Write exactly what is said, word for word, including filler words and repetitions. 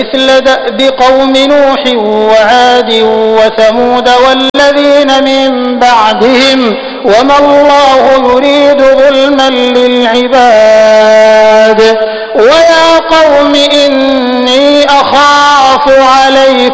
مثل دأب قوم نوح وعاد وثمود والذين من بعدهم وما الله يريد ظلما للعباد ويا قوم إني أخاف عليكم